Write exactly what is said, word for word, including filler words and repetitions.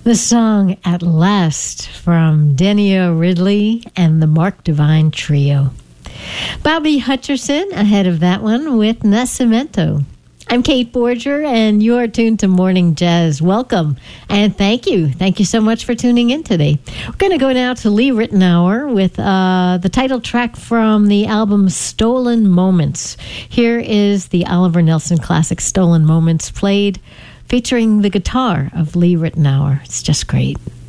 The song At Last from Denia Ridley and the Mark Divine Trio. Bobby Hutcherson ahead of that one with Nascimento. I'm Kate Borger, and you're tuned to Morning Jazz. Welcome, and thank you. Thank you so much for tuning in today. We're going to go now to Lee Ritenour with uh, the title track from the album Stolen Moments. Here is the Oliver Nelson classic Stolen Moments, played featuring the guitar of Lee Ritenour. It's just great.